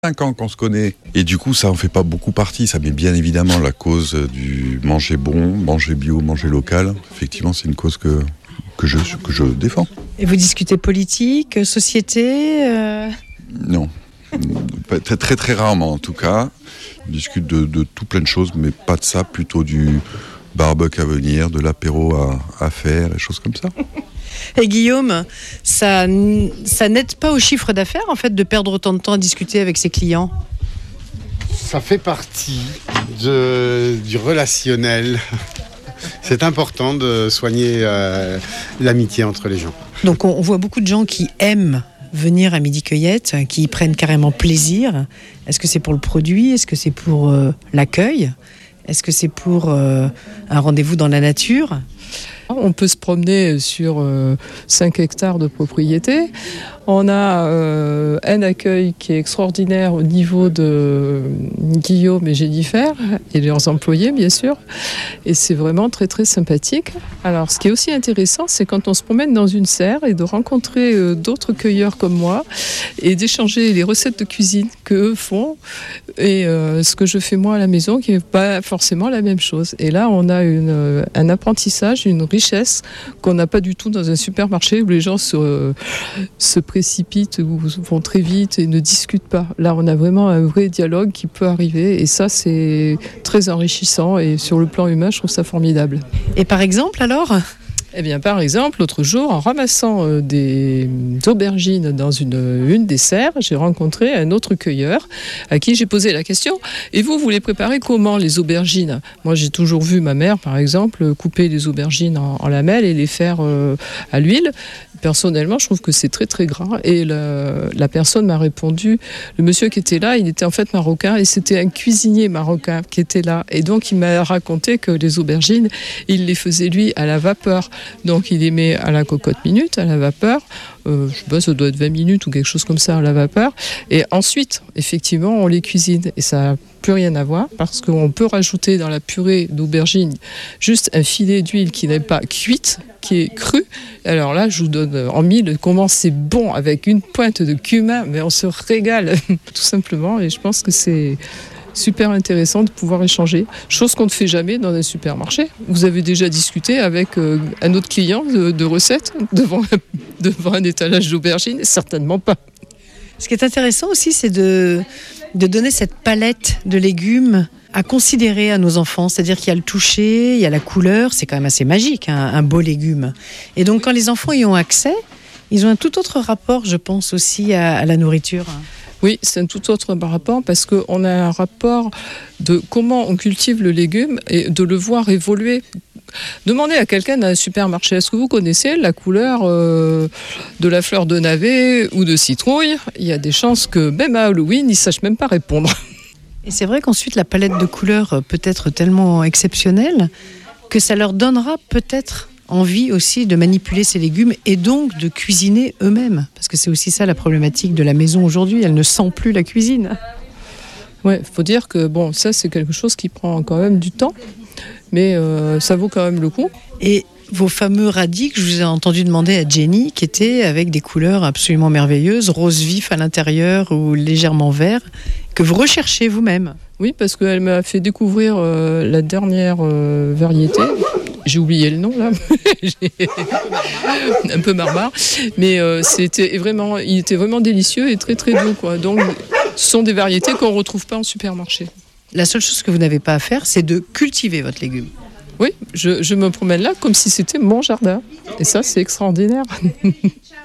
5 ans qu'on se connaît. Et du coup, ça en fait pas beaucoup partie. Ça met bien évidemment la cause du manger bon, manger bio, manger local. Effectivement, c'est une cause que je défends. Et vous discutez politique, société Non. Très, très, très rarement en tout cas. On discute de tout plein de choses, mais pas de ça, plutôt du barbecue à venir, de l'apéro à faire, et choses comme ça. Et Guillaume, ça n'aide pas au chiffre d'affaires en fait de perdre autant de temps à discuter avec ses clients? Ça fait partie du relationnel. C'est important de soigner l'amitié entre les gens. Donc on voit beaucoup de gens qui aiment venir à Midi Cueillette, qui y prennent carrément plaisir. Est-ce que c'est pour le produit? Est-ce que c'est pour l'accueil? Est-ce que c'est pour un rendez-vous dans la nature? On peut se promener sur 5 hectares de propriété. On a un accueil qui est extraordinaire au niveau de Guillaume et Jennifer et leurs employés, bien sûr. Et c'est vraiment très, très sympathique. Alors, ce qui est aussi intéressant, c'est quand on se promène dans une serre et de rencontrer d'autres cueilleurs comme moi et d'échanger les recettes de cuisine qu'eux font et ce que je fais moi à la maison, qui n'est pas forcément la même chose. Et là, on a un apprentissage, une richesse qu'on n'a pas du tout dans un supermarché où les gens se précipitent ou vont très vite et ne discutent pas. Là, on a vraiment un vrai dialogue qui peut arriver et ça, c'est très enrichissant et sur le plan humain, je trouve ça formidable. Et par exemple, alors ? Eh bien, par exemple, l'autre jour, en ramassant des aubergines dans une des serres, j'ai rencontré un autre cueilleur à qui j'ai posé la question « Et vous les préparez comment, les aubergines ?» Moi, j'ai toujours vu ma mère, par exemple, couper les aubergines en lamelles et les faire à l'huile. Personnellement, je trouve que c'est très, très gras. Et la personne m'a répondu, le monsieur qui était là, il était en fait marocain et c'était un cuisinier marocain qui était là. Et donc, il m'a raconté que les aubergines, il les faisait, lui, à la vapeur. Donc il les met à la cocotte minute, à la vapeur, je sais pas, ça doit être 20 minutes ou quelque chose comme ça à la vapeur. Et ensuite, effectivement, on les cuisine. Et ça n'a plus rien à voir parce qu'on peut rajouter dans la purée d'aubergine juste un filet d'huile qui n'est pas cuite, qui est cru. Alors là, je vous donne en mille comment c'est bon avec une pointe de cumin, mais on se régale tout simplement. Et je pense que c'est super intéressant de pouvoir échanger, chose qu'on ne fait jamais dans un supermarché. Vous avez déjà discuté avec un autre client de recettes devant un étalage d'aubergines? Certainement pas. Ce qui est intéressant aussi, c'est de donner cette palette de légumes à considérer à nos enfants. C'est-à-dire qu'il y a le toucher, il y a la couleur, c'est quand même assez magique, un beau légume. Et donc quand les enfants y ont accès, ils ont un tout autre rapport, je pense, aussi à la nourriture. Oui, c'est un tout autre rapport parce qu'on a un rapport de comment on cultive le légume et de le voir évoluer. Demandez à quelqu'un dans un supermarché, est-ce que vous connaissez la couleur de la fleur de navet ou de citrouille? Il y a des chances que même à Halloween, ils ne sachent même pas répondre. Et c'est vrai qu'ensuite, la palette de couleurs peut être tellement exceptionnelle que ça leur donnera peut-être envie aussi de manipuler ces légumes et donc de cuisiner eux-mêmes. Parce que c'est aussi ça la problématique de la maison aujourd'hui, elle ne sent plus la cuisine. Oui, il faut dire que bon, ça c'est quelque chose qui prend quand même du temps, mais ça vaut quand même le coup. Et vos fameux radis que je vous ai entendu demander à Jenny, qui étaient avec des couleurs absolument merveilleuses, rose vif à l'intérieur ou légèrement vert, que vous recherchez vous-même. Oui, parce qu'elle m'a fait découvrir la dernière variété. J'ai oublié le nom là, un peu barbare, mais il était vraiment délicieux et très très doux, quoi. Donc ce sont des variétés qu'on ne retrouve pas en supermarché. La seule chose que vous n'avez pas à faire, c'est de cultiver votre légume. Oui, je me promène là comme si c'était mon jardin, et ça c'est extraordinaire.